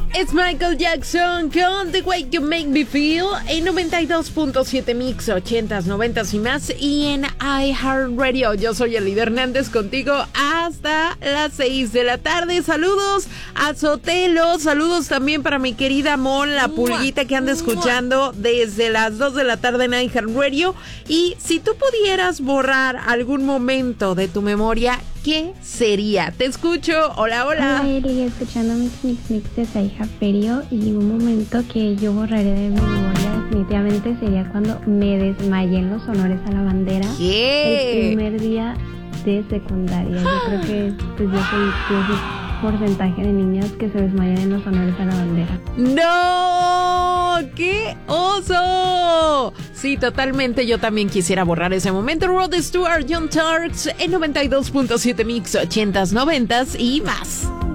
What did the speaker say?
Es Michael Jackson con The Way You Make Me Feel en 92.7 Mix, 80s, 90s y más, y en iHeartRadio. Yo soy Elida Hernández contigo hasta las 6 de la tarde. Saludos a Sotelo, saludos también para mi querida Mon, la pulguita que anda escuchando desde las 2 de la tarde en iHeartRadio. Y si tú pudieras borrar algún momento de tu memoria, ¿qué sería? Te escucho. Hola, hola. Iría escuchando mix de iHeartRadio, y un momento que yo borraré de mi memoria definitivamente sería cuando me desmayé en los honores a la bandera. ¿Qué? El primer día de secundaria. Yo creo que pues yo soy porcentaje de niñas que se desmayan en los honores a la bandera. ¡No! ¡Qué oso! Sí, totalmente. Yo también quisiera borrar ese momento. Rod Stewart, Young Turks en 92.7 Mix, 80s, 90s y más.